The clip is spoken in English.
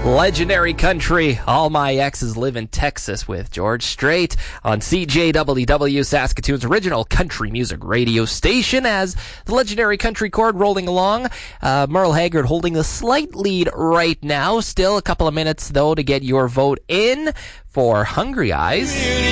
Legendary Country, All My Exes Live in Texas with George Strait on CJWW, Saskatoon's original country music radio station. As the Legendary Country chord rolling along, Merle Haggard holding the slight lead right now. Still a couple of minutes, though, to get your vote in for Hungry Eyes.